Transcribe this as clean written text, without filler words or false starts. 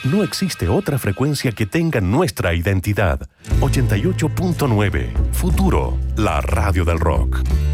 No existe otra frecuencia que tenga nuestra identidad. 88.9. Futuro, la radio del rock.